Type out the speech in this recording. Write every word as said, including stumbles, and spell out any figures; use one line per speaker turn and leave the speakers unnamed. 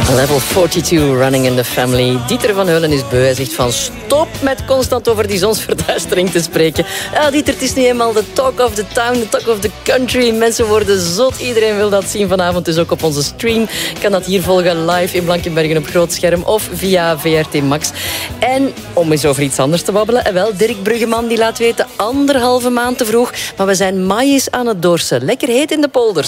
Level forty-two, Running in the Family. Dieter van Heulen is beu. Hij zegt van stop met constant over die zonsverduistering te spreken. Ja, Dieter, het is nu eenmaal de talk of the town, de talk of the country. Mensen worden zot. Iedereen wil dat zien vanavond. Dus ook op onze stream. Kan dat hier volgen live in Blankenbergen op groot scherm of via V R T Max. En om eens over iets anders te babbelen. En wel, Dirk Bruggeman die laat weten anderhalve maand te vroeg. Maar we zijn maïs aan het dorsen. Lekker heet in de polders.